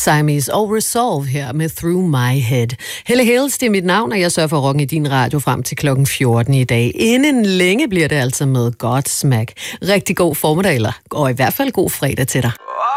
Siamese og Resolve her med Through My Head. Helle Hales, det er mit navn, og jeg sørger for at rocken i din radio frem til klokken 14 i dag. Inden længe bliver det altså med Godsmack. Rigtig god formiddag, og i hvert fald god fredag til dig.